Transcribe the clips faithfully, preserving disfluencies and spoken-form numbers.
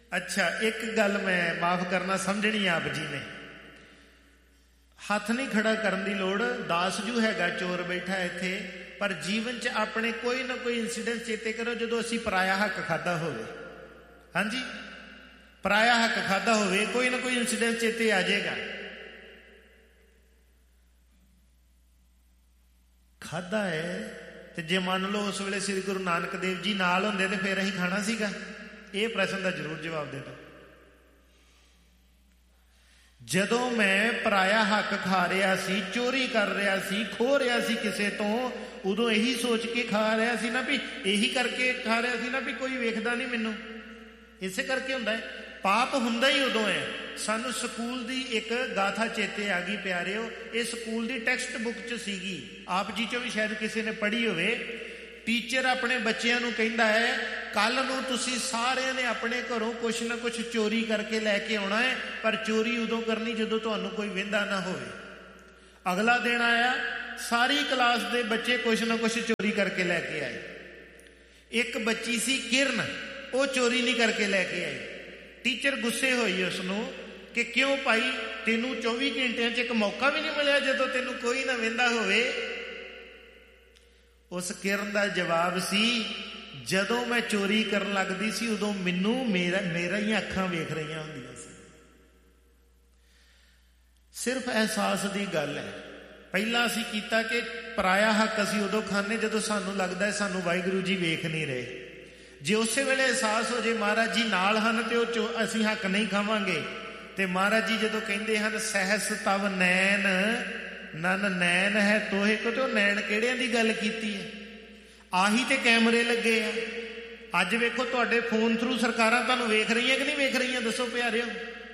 ਅੱਛਾ, ਇੱਕ ਗੱਲ ਮੈਂ ਮਾਫ ਕਰਨਾ, ਸਮਝਣੀ ਆਪ ਜੀ ਨੇ। ਹੱਥ ਨਹੀਂ ਖੜਾ ਕਰਨ ਦੀ ਲੋੜ। ਦਾਸ ਜੂ ਹੈਗਾ, ਚੋਰ ਬੈਠਾ ਇੱਥੇ, ਪਰ ਜੀਵਨ 'ਚ ਆਪਣੇ ਕੋਈ ਨਾ ਕੋਈ ਇੰਸੀਡੈਂਟ ਚੇਤੇ ਕਰੋ ਜਦੋਂ ਅਸੀਂ ਪਰਾਇਆ ਹੱਕ ਖਾਧਾ ਹੋਵੇ। ਹਾਂਜੀ, ਪਰਾਇਆ ਹੱਕ ਖਾਧਾ ਹੋਵੇ, ਕੋਈ ਨਾ ਕੋਈ ਇੰਸੀਡੈਂਟ ਚੇਤੇ ਆ ਜਾਏਗਾ। ਖਾਧਾ ਹੈ ਤੇ ਜੇ ਮੰਨ ਲਓ ਉਸ ਵੇਲੇ ਸ੍ਰੀ ਗੁਰੂ ਨਾਨਕ ਦੇਵ ਜੀ ਨਾਲ ਹੁੰਦੇ ਤੇ ਫਿਰ ਅਸੀਂ ਖਾਣਾ ਸੀਗਾ? ਇਹ ਪ੍ਰਸ਼ਨ ਦਾ ਜ਼ਰੂਰ ਜਵਾਬ ਦੇ ਦਿਓ। ਜਦੋਂ ਮੈਂ ਪਰਾਇਆ ਹੱਕ ਖਾ ਰਿਹਾ ਸੀ, ਚੋਰੀ ਕਰ ਰਿਹਾ ਸੀ, ਖੋਹ ਰਿਹਾ ਸੀ ਕਿਸੇ ਤੋਂ, ਉਦੋਂ ਇਹੀ ਸੋਚ ਕੇ ਖਾ ਰਿਹਾ ਸੀ ਨਾ, ਵੀ ਇਹੀ ਕਰਕੇ ਖਾ ਰਿਹਾ ਸੀ ਨਾ, ਵੀ ਕੋਈ ਵੇਖਦਾ ਨਹੀਂ ਮੈਨੂੰ। ਇਸੇ ਕਰਕੇ ਹੁੰਦਾ ਹੈ। ਪਾਪ ਹੁੰਦਾ ਹੀ ਉਦੋਂ ਹੈ। ਸਾਨੂੰ ਸਕੂਲ ਦੀ ਇੱਕ ਗਾਥਾ ਚੇਤੇ ਆ ਗਈ ਪਿਆਰਿਓ, ਇਹ ਸਕੂਲ ਦੀ ਟੈਕਸਟ ਬੁੱਕ 'ਚ ਸੀਗੀ, ਆਪ ਜੀ 'ਚੋਂ ਵੀ ਸ਼ਾਇਦ ਕਿਸੇ ਨੇ ਪੜ੍ਹੀ ਹੋਵੇ। ਟੀਚਰ ਆਪਣੇ ਬੱਚਿਆਂ ਨੂੰ ਕਹਿੰਦਾ ਹੈ, ਕੱਲ ਨੂੰ ਤੁਸੀਂ ਸਾਰਿਆਂ ਨੇ ਆਪਣੇ ਘਰੋਂ ਕੁਛ ਨਾ ਕੁਛ ਚੋਰੀ ਕਰਕੇ ਲੈ ਕੇ ਆਉਣਾ ਹੈ, ਪਰ ਚੋਰੀ ਉਦੋਂ ਕਰਨੀ ਜਦੋਂ ਤੁਹਾਨੂੰ ਕੋਈ ਵਹਿੰਦਾ ਨਾ ਹੋਵੇ। ਅਗਲਾ ਦਿਨ ਆਇਆ, ਸਾਰੀ ਕਲਾਸ ਦੇ ਬੱਚੇ ਕੁਛ ਨਾ ਕੁਛ ਚੋਰੀ ਕਰਕੇ ਲੈ ਕੇ ਆਏ। ਇੱਕ ਬੱਚੀ ਸੀ ਕਿਰਨ, ਉਹ ਚੋਰੀ ਨਹੀਂ ਕਰਕੇ ਲੈ ਕੇ ਆਈ। ਟੀਚਰ ਗੁੱਸੇ ਹੋਈ ਉਸ ਨੂੰ ਕਿ ਕਿਉਂ ਭਾਈ, ਤੈਨੂੰ ਚੌਵੀ ਘੰਟਿਆਂ 'ਚ ਇੱਕ ਮੌਕਾ ਵੀ ਨਹੀਂ ਮਿਲਿਆ ਜਦੋਂ ਤੈਨੂੰ ਕੋਈ ਨਾ ਵਹਿੰਦਾ ਹੋਵੇ? ਉਸ ਕਿਰਨ ਦਾ ਜਵਾਬ ਸੀ, ਜਦੋਂ ਮੈਂ ਚੋਰੀ ਕਰਨ ਲੱਗਦੀ ਸੀ ਉਦੋਂ ਮੈਨੂੰ ਮੇਰਾ ਮੇਰਾ ਹੀ ਅੱਖਾਂ ਵੇਖ ਰਹੀਆਂ ਹੁੰਦੀਆਂ ਸੀ। ਸਿਰਫ ਅਹਿਸਾਸ ਦੀ ਗੱਲ ਹੈ। ਪਹਿਲਾਂ ਅਸੀਂ ਕੀਤਾ ਕਿ ਪਰਾਇਆ ਹੱਕ ਅਸੀਂ ਉਦੋਂ ਖਾਂਦੇ ਜਦੋਂ ਸਾਨੂੰ ਲੱਗਦਾ ਹੈ ਸਾਨੂੰ ਵਾਹਿਗੁਰੂ ਜੀ ਵੇਖ ਨਹੀਂ ਰਹੇ। ਜੇ ਉਸੇ ਵੇਲੇ ਅਹਿਸਾਸ ਹੋ ਜੇ ਮਹਾਰਾਜ ਜੀ ਨਾਲ ਹਨ ਤੇ ਉਹ ਅਸੀਂ ਹੱਕ ਨਹੀਂ ਖਾਵਾਂਗੇ। ਤੇ ਮਹਾਰਾਜ ਜੀ ਜਦੋਂ ਕਹਿੰਦੇ ਹਨ ਸਹਿਸ ਤਵ ਨੈਣ ਨਨ ਨੈਣ ਹੈ ਤੋਹੇ ਕੋ, ਤੇ ਉਹ ਨੈਣ ਕਿਹੜਿਆਂ ਦੀ ਗੱਲ ਕੀਤੀ ਹੈ? ਆਹੀ ਤੇ ਕੈਮਰੇ ਲੱਗੇ ਆ। ਅੱਜ ਵੇਖੋ ਤੁਹਾਡੇ ਫੋਨ ਥਰੂ ਸਰਕਾਰਾਂ ਤੁਹਾਨੂੰ ਵੇਖ ਰਹੀਆਂ ਕਿ ਨਹੀਂ ਵੇਖ ਰਹੀਆਂ? ਦੱਸੋ ਪਿਆਰਿਓ।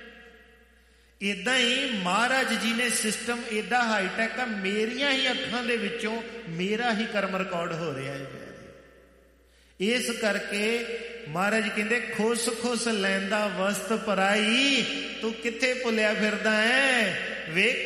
ਏਦਾਂ ਹੀ ਮਹਾਰਾਜ ਜੀ ਨੇ ਸਿਸਟਮ ਏਡਾ ਹਾਈਟੈਕ ਆ, ਮੇਰੀਆਂ ਹੀ ਅੱਖਾਂ ਦੇ ਵਿੱਚੋਂ ਮੇਰਾ ਹੀ ਕਰਮ ਰਿਕਾਰਡ ਹੋ ਰਿਹਾ ਹੈ। ਇਸ ਕਰਕੇ ਮਹਾਰਾਜ ਕਹਿੰਦੇ ਖੁਸ ਖੁਸ ਲੈਂਦਾ ਵਸਤ ਪਰਾਈ, ਤੂੰ ਕਿੱਥੇ ਭੁੱਲਿਆ ਫਿਰਦਾ ਹੈ ਵੇ?